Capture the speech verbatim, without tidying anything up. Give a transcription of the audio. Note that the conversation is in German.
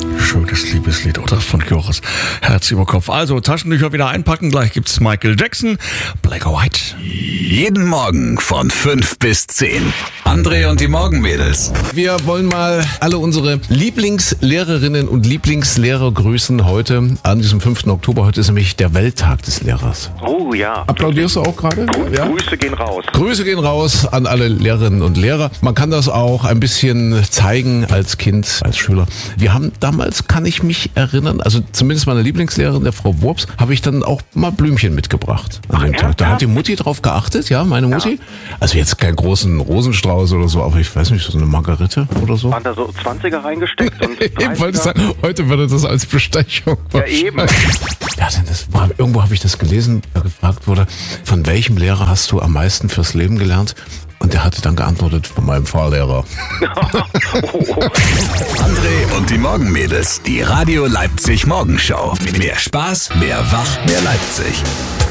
Schönes Liebeslied, oder? Von Joris. Herz über Kopf. Also, Taschentücher wieder einpacken. Gleich gibt's Michael Jackson. Black or White. Jeden Morgen von fünf bis zehn. André und die Morgenmädels. Wir wollen mal alle unsere Lieblingslehrerinnen und Lieblingslehrer grüßen heute an diesem fünften Oktober. Heute ist nämlich der Welttag des Lehrers. Oh ja. Applaudierst du auch gerade? Ja? Grüße gehen raus. Grüße gehen raus an alle Lehrerinnen und Lehrer. Man kann das auch ein bisschen zeigen als Kind, als Schüler. Wir haben damals, kann ich mich erinnern, also zumindest meine Lieblingslehrerin, der Frau Wurps, habe ich dann auch mal Blümchen mitgebracht an dem Tag. Da hat die Mutti drauf geachtet, ja, meine Mutti. Ja. Also jetzt keinen großen Rosenstrauß oder so, aber ich weiß nicht, so eine Margarite oder so. Waren da so zwanziger reingesteckt und Ich wollte sagen, heute würde das als Bestechung. Ja, eben. Ja, das war, irgendwo habe ich das gelesen, da gefragt wurde, von welchem Lehrer hast du am meisten fürs Leben gelernt? Und der hatte dann geantwortet, von meinem Fahrlehrer. André und die Morgenmädels. Die Radio Leipzig Morgenshow. Mehr Spaß, mehr Wach, mehr Leipzig.